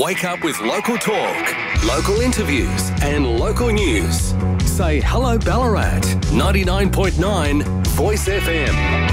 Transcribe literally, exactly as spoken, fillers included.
Wake up with local talk, local interviews and local news. Say hello Ballarat. ninety-nine point nine Voice F M.